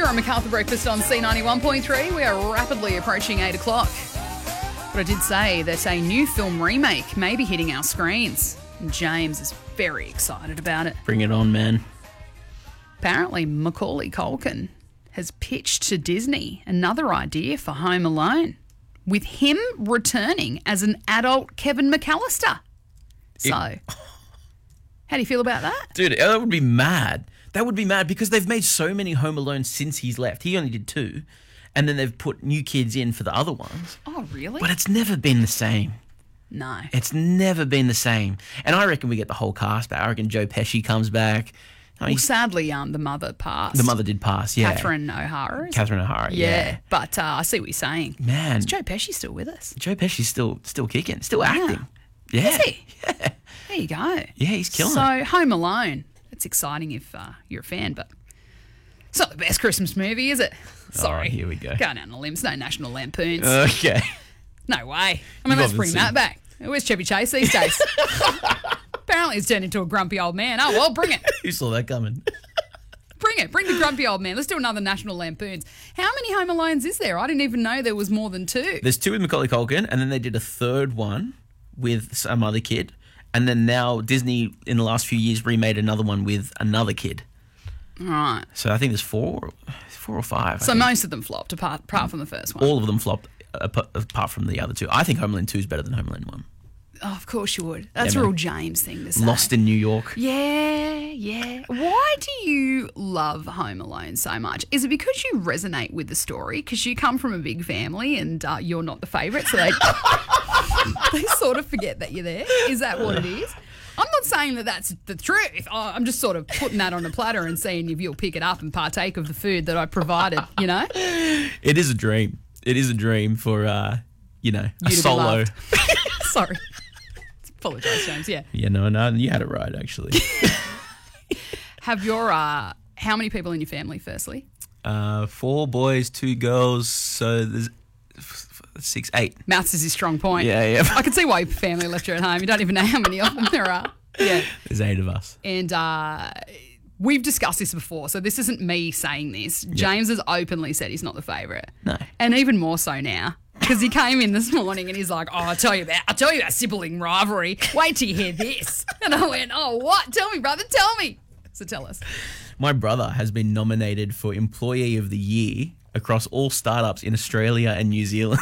You're on MacArthur Breakfast on C91.3. We are rapidly approaching 8 o'clock. But I did say that a new film remake may be hitting our screens. And James is very excited about it. Bring it on, man. Apparently, Macaulay Culkin has pitched to Disney another idea for Home Alone, with him returning as an adult Kevin McAllister. So, how do you feel about that? Dude, that would be mad. That would be mad because they've made so many Home Alone since he's left. He only did 2. And then they've put new kids in for the other ones. Oh, really? But it's never been the same. No. It's never been the same. And I reckon we get the whole cast back. I reckon Joe Pesci comes back. Well, sadly, the mother passed. The mother did pass, yeah. Catherine O'Hara. Catherine O'Hara, yeah. But I see what you're saying. Man. Is Joe Pesci still with us? Joe Pesci's still kicking, still acting. Yeah. Is he? Yeah. There you go. Yeah, he's killing it. So, Home Alone. It's exciting if you're a fan, but it's not the best Christmas movie, is it? Sorry. Oh, here we go. Going out on a limb. It's no National Lampoons. Okay. No way. I mean, let's bring that back. Where's Chevy Chase these days? Apparently he's turned into a grumpy old man. Oh, well, bring it. Who saw that coming? Bring it. Bring the grumpy old man. Let's do another National Lampoons. How many Home Alones is there? I didn't even know there was more than 2. There's 2 with Macaulay Culkin, and then they did a third one with some other kid. And then now Disney, in the last few years, remade another one with another kid. Right. So I think there's 4 or 5. So most of them flopped, apart from the first one. All of them flopped, apart from the other 2. I think Home Alone 2 is better than Home Alone 1. Oh, of course you would. That's a real James thing to say. Lost in New York. Yeah. Why do you love Home Alone so much? Is it because you resonate with the story? Because you come from a big family and you're not the favourite, so they sort of forget that you're there? Is that what it is? I'm not saying that that's the truth. I'm just sort of putting that on a platter and seeing if you'll pick it up and partake of the food that I provided, you know? It is a dream. It is a dream for, a solo. Sorry. Apologise, James, yeah. Yeah, no, you had it right, actually. Have your, how many people in your family, firstly? 4 boys, 2 girls, so there's 6, 8. Maths is his strong point. Yeah. I can see why your family left you at home. You don't even know how many of them there are. Yeah. There's 8 of us. And we've discussed this before, so this isn't me saying this. James has openly said he's not the favourite. No. And even more so now. Because he came in this morning and he's like, oh, I'll tell you that sibling rivalry. Wait till you hear this. And I went, oh, what? Tell me, brother, tell me. So tell us. My brother has been nominated for Employee of the Year across all startups in Australia and New Zealand.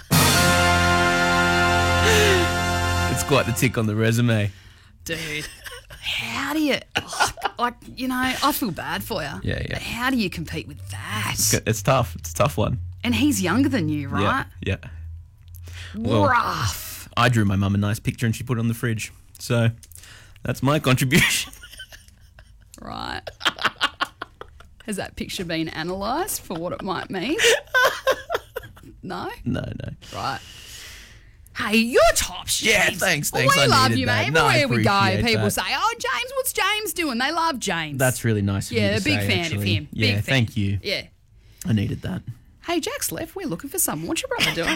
It's quite the tick on the resume. Dude, how do you, I feel bad for you. Yeah. But how do you compete with that? It's tough. It's a tough one. And he's younger than you, right? Yeah. Well, rough. I drew my mum a nice picture and she put it on the fridge. So that's my contribution. Right. Has that picture been analysed for what it might mean? No? No. Right. Hey, you're top, James. Yeah, thanks. We love you, mate. Everywhere we go, people that. say, oh, James, what's James doing? They love James. That's really nice of you to say, big fan actually. of him. Yeah, big fan. Thank you. Yeah. I needed that. Hey, Jack's left. We're looking for someone. What's your brother doing?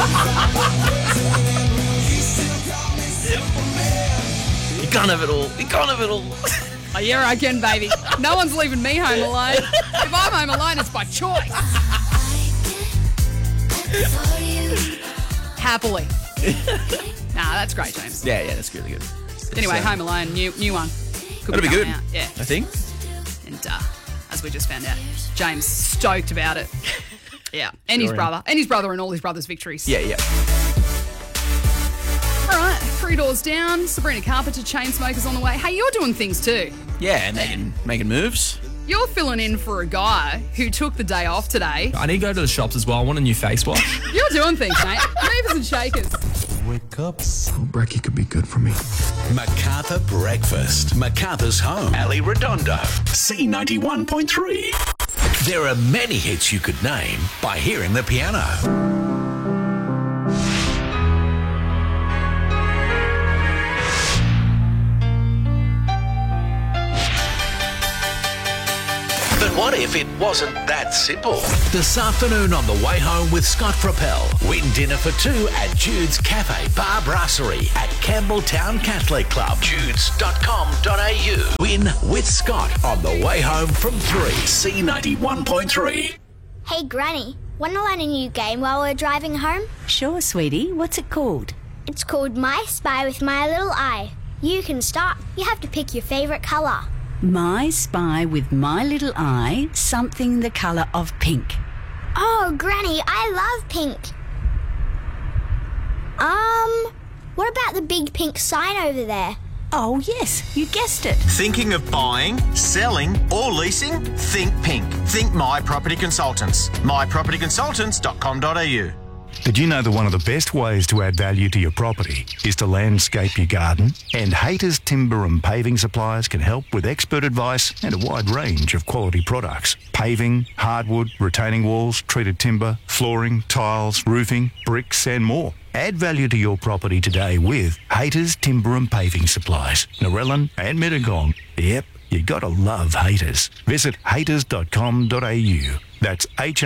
You can't have it all. Oh, yeah, I can, baby. No one's leaving me home alone. If I'm home alone, it's by choice. Happily. Nah, that's great, James. Yeah, that's really good. Anyway, Home Alone, new one. That'll be good. Out. Yeah. I think. And as we just found out, James stoked about it. Yeah. And his brother. And his brother and all his brother's victories. Yeah. All right. 3 doors down. Sabrina Carpenter, Chainsmokers on the way. Hey, you're doing things too. Yeah, making moves. You're filling in for a guy who took the day off today. I need to go to the shops as well. I want a new face wash. You're doing things, mate. Movers and shakers. Wake up. Oh, brekkie could be good for me. MacArthur Breakfast. MacArthur's home. Ali Redondo. C91.3. There are many hits you could name by hearing the piano. The What if it wasn't that simple? This afternoon on the way home with Scott Propel, win dinner for two at Jude's Cafe Bar Brasserie at Campbelltown Catholic Club. Judes.com.au. Win with Scott on the way home from 3. C91.3. Hey Granny, want to learn a new game while we're driving home? Sure, sweetie. What's it called? It's called My Spy with My Little Eye. You can start. You have to pick your favourite colour. My Spy with My Little Eye, something the colour of pink. Oh, Granny, I love pink. What about the big pink sign over there? Oh, yes, you guessed it. Thinking of buying, selling or leasing? Think pink. Think My Property Consultants. mypropertyconsultants.com.au. Did you know that one of the best ways to add value to your property is to landscape your garden? And Haters Timber and Paving Suppliers can help with expert advice and a wide range of quality products. Paving, hardwood, retaining walls, treated timber, flooring, tiles, roofing, bricks and more. Add value to your property today with Haters Timber and Paving Supplies, Narellan and Mittagong. Yep, you gotta love Haters. Visit haters.com.au. That's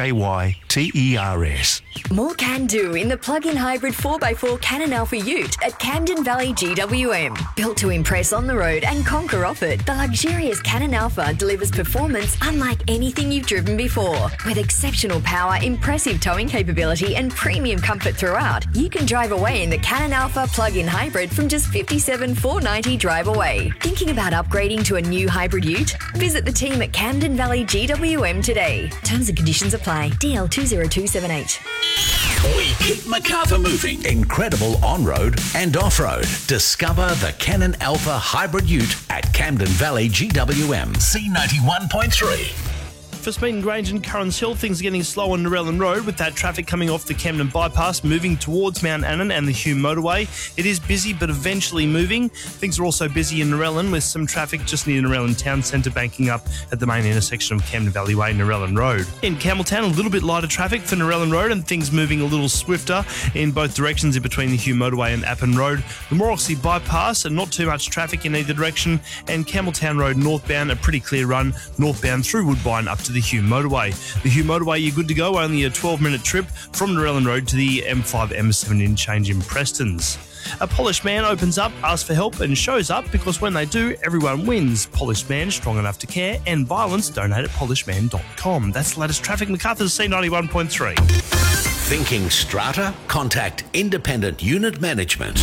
HAYTERS. More can do in the plug-in hybrid 4x4 Canon Alpha Ute at Camden Valley GWM. Built to impress on the road and conquer off it, the luxurious Canon Alpha delivers performance unlike anything you've driven before. With exceptional power, impressive towing capability and premium comfort throughout, you can drive away in the Canon Alpha plug-in hybrid from just $57,490 drive away. Thinking about upgrading to a new hybrid ute? Visit the team at Camden Valley GWM today. Terms and conditions apply. DL 20278. We keep Macarthur moving. Incredible on-road and off-road. Discover the Canon Alpha Hybrid Ute at Camden Valley GWM. C91.3. For Smeaton Grange and Currans Hill, things are getting slow on Narellan Road with that traffic coming off the Camden bypass, moving towards Mount Annan and the Hume motorway. It is busy, but eventually moving. Things are also busy in Narellan with some traffic just near Narellan Town Centre banking up at the main intersection of Camden Valley Way, Narellan Road. In Campbelltown, a little bit lighter traffic for Narellan Road and things moving a little swifter in both directions in between the Hume motorway and Appin Road. The Morrissey bypass and not too much traffic in either direction, and Campbelltown Road northbound, a pretty clear run northbound through Woodbine up to the Hume motorway. The Hume motorway, you're good to go, only a 12-minute trip from Narellan Road to the M5 M7 interchange in Prestons. A Polished Man opens up, asks for help and shows up because when they do, everyone wins. Polished Man, strong enough to care, and violence, donate at polishedman.com. That's the latest traffic. Macarthur's C91.3. Thinking strata? Contact Independent Unit Management.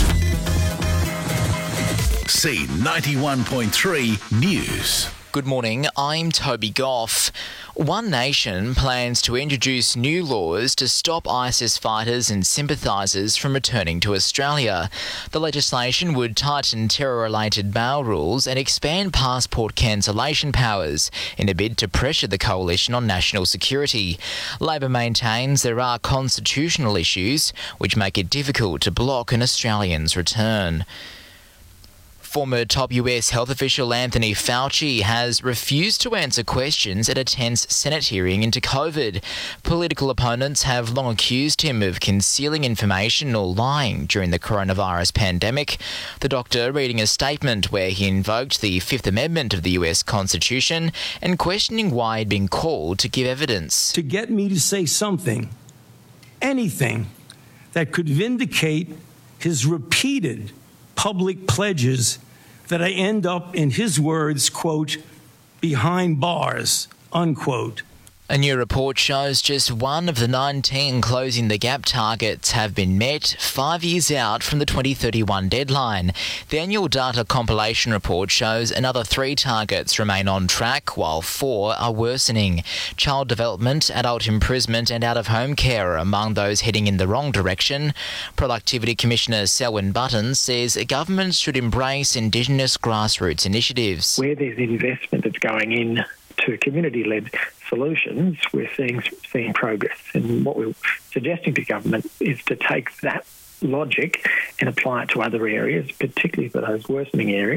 C91.3 News. Good morning, I'm Toby Goff. One Nation plans to introduce new laws to stop ISIS fighters and sympathisers from returning to Australia. The legislation would tighten terror-related bail rules and expand passport cancellation powers in a bid to pressure the coalition on national security. Labor maintains there are constitutional issues which make it difficult to block an Australian's return. Former top US health official Anthony Fauci has refused to answer questions at a tense Senate hearing into COVID. Political opponents have long accused him of concealing information or lying during the coronavirus pandemic. The doctor reading a statement where he invoked the Fifth Amendment of the US Constitution and questioning why he'd been called to give evidence. To get me to say something, anything, that could vindicate his repeated public pledges that I end up, in his words, quote, behind bars, unquote. A new report shows just one of the 19 Closing the Gap targets have been met 5 years out from the 2031 deadline. The annual data compilation report shows another 3 targets remain on track, while 4 are worsening. Child development, adult imprisonment and out-of-home care are among those heading in the wrong direction. Productivity Commissioner Selwyn Button says governments should embrace Indigenous grassroots initiatives. Where there's investment that's going in to community-led solutions, we're seeing progress. And what we're suggesting to government is to take that logic and apply it to other areas, particularly for those worsening areas.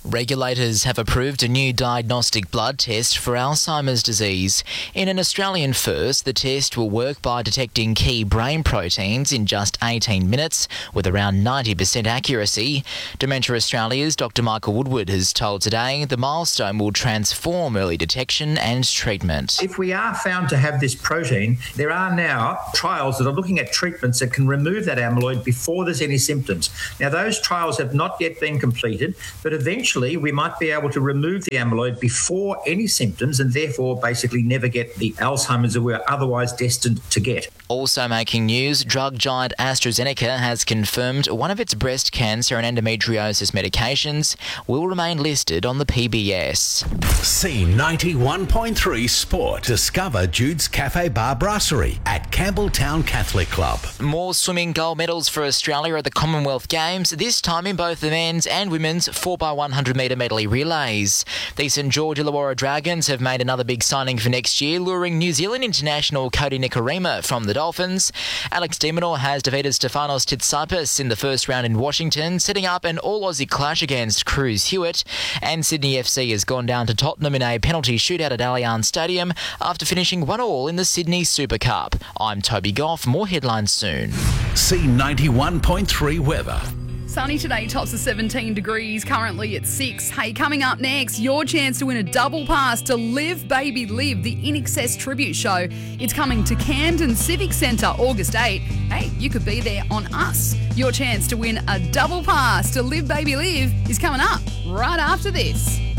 Regulators have approved a new diagnostic blood test for Alzheimer's disease. In an Australian first, the test will work by detecting key brain proteins in just 18 minutes with around 90% accuracy. Dementia Australia's Dr. Michael Woodward has told Today the milestone will transform early detection and treatment. If we are found to have this protein, there are now trials that are looking at treatments that can remove that amyloid before there's any symptoms. Now, those trials have not yet been completed, but eventually we might be able to remove the amyloid before any symptoms and therefore basically never get the Alzheimer's that we're otherwise destined to get. Also making news, drug giant AstraZeneca has confirmed one of its breast cancer and endometriosis medications will remain listed on the PBS. C91.3 Sport. Discover Jude's Cafe Bar Brasserie at Campbelltown Catholic Club. More swimming gold medals for Australia at the Commonwealth Games, this time in both the men's and women's 4x100 metre medley relays. The St George Illawarra Dragons have made another big signing for next year, luring New Zealand international Cody Nikorima from the Dolphins. Alex de Minaur has defeated Stefanos Tsitsipas in the first round in Washington, setting up an all-Aussie clash against Cruz Hewitt. And Sydney FC has gone down to Tottenham in a penalty shootout at Allianz Stadium after finishing 1-1 in the Sydney Super Cup. I'm Toby Goff. More headlines soon. C91.3 weather. Sunny today, tops of 17 degrees, currently at 6. Hey, coming up next, your chance to win a double pass to Live Baby Live, the INXS tribute show. It's coming to Camden Civic Centre August 8. Hey, you could be there on us. Your chance to win a double pass to Live Baby Live is coming up right after this.